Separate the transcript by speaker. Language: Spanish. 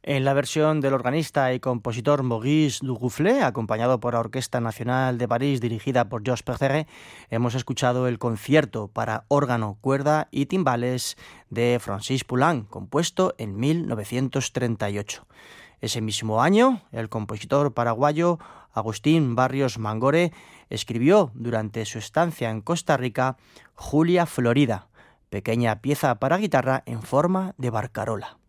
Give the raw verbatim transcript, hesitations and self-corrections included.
Speaker 1: En la versión del organista y compositor Maurice Duruflé, acompañado por la Orquesta Nacional de París dirigida por Georges Perthere, hemos escuchado el concierto para órgano, cuerda y timbales de Francis Poulenc, compuesto en mil novecientos treinta y ocho. Ese mismo año, el compositor paraguayo Agustín Barrios Mangore escribió durante su estancia en Costa Rica Julia Florida, pequeña pieza para guitarra en forma de barcarola.